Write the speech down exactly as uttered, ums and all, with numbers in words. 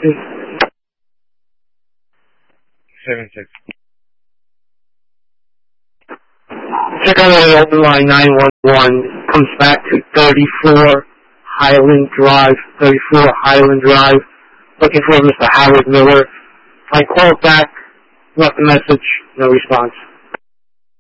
Seven six. Check out the open line nine one one. Comes back to thirty-four Highland Drive. thirty-four Highland Drive. Looking for Mister Howard Miller. I called back, left a message, no response.